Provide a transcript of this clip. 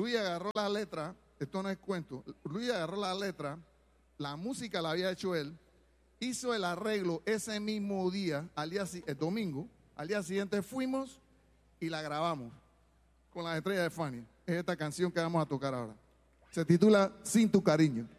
Luis agarró la letra, esto no es cuento, Luis agarró la letra, la música la había hecho él, hizo el arreglo ese mismo día, el domingo, al día siguiente fuimos y la grabamos con las estrellas de Fania. Es esta canción que vamos a tocar ahora. Se titula Sin tu cariño.